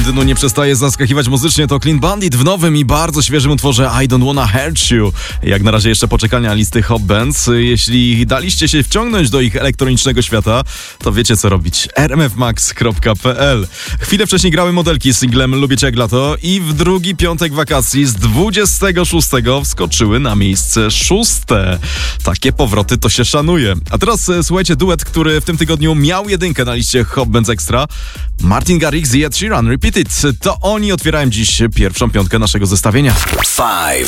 dnu nie przestaje zaskakiwać muzycznie, to Clean Bandit w nowym i bardzo świeżym utworze I Don't Wanna Hurt You. Jak na razie jeszcze poczekania listy Hot Bands. Jeśli daliście się wciągnąć do ich elektronicznego świata, to wiecie co robić. rmfmax.pl. Chwilę wcześniej grały modelki z singlem Lubię Cię jak lato i w drugi piątek wakacji z 26 wskoczyły na miejsce 6. Takie powroty to się szanuje. A teraz słuchajcie, duet, który w tym tygodniu miał jedynkę na liście Hot Bands Extra. Martin Garrix i Ed Sheeran, Repeat It. To oni otwierają dziś pierwszą piątkę naszego zestawienia. 5,